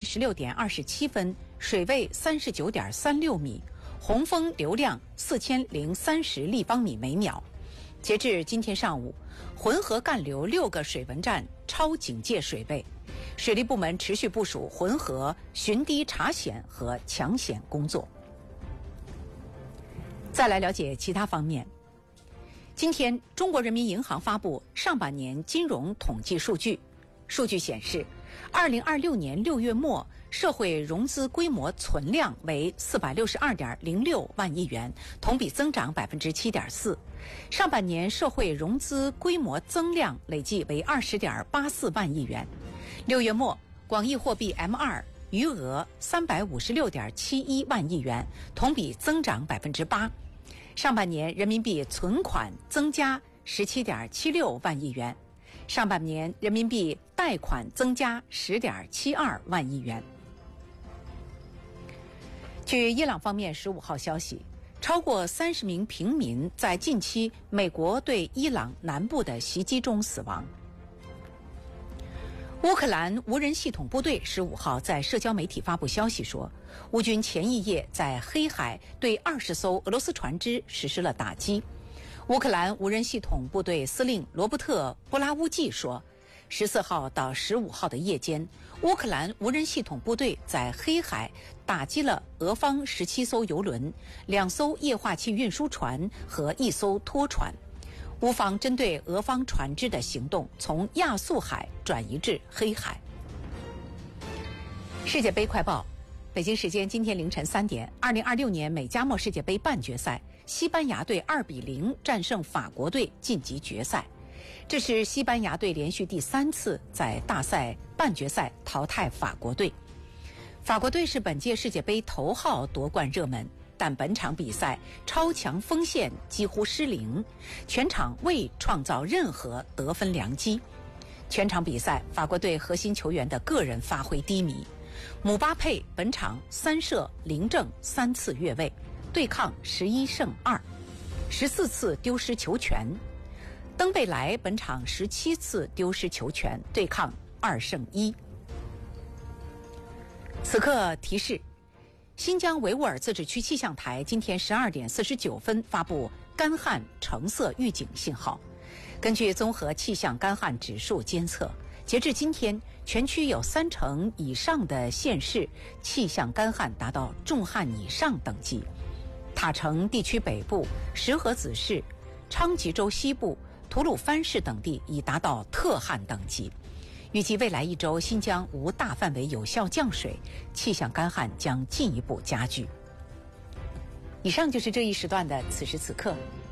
16点27分，水位39.36米，洪峰流量4030立方米每秒。截至今天上午，浑河干流6个水文站超警戒水位，水利部门持续部署浑河巡堤查险和抢险工作。再来了解其他方面。今天，中国人民银行发布上半年金融统计数据。数据显示，2026年6月末，社会融资规模存量为462.06万亿元，同比增长7.4%。上半年社会融资规模增量累计为20.84万亿元。6月末，广义货币 M2 余额356.71万亿元，同比增长8%。上半年人民币存款增加17.76万亿元，上半年人民币贷款增加10.72万亿元。据伊朗方面15号消息，超过30名平民在近期美国对伊朗南部的袭击中死亡。乌克兰无人系统部队15号在社交媒体发布消息说，乌军前一夜在黑海对20艘俄罗斯船只实施了打击。乌克兰无人系统部队司令罗伯特·布拉乌季说，14号到15号的夜间，乌克兰无人系统部队在黑海打击了俄方17艘油轮、2艘液化气运输船和1艘拖船。乌方针对俄方船只的行动从亚速海转移至黑海。世界杯快报，北京时间今天凌晨3点，2026年美加墨世界杯半决赛，西班牙队2-0战胜法国队晋级决赛。这是西班牙队连续第3次在大赛半决赛淘汰法国队。法国队是本届世界杯头号夺冠热门，但本场比赛超强锋线几乎失灵，全场未创造任何得分良机。全场比赛，法国队核心球员的个人发挥低迷。姆巴佩本场3射0正3次越位，对抗11胜2，14次丢失球权。登贝莱本场17次丢失球权，对抗2胜1。此刻提示，新疆维吾尔自治区气象台今天12点49分发布干旱橙色预警信号。根据综合气象干旱指数监测，截至今天，全区有30%以上的县市气象干旱达到重旱以上等级。塔城地区北部、石河子市、昌吉州西部、吐鲁番市等地已达到特旱等级。预计未来1周，新疆无大范围有效降水，气象干旱将进一步加剧。以上就是这一时段的此时此刻，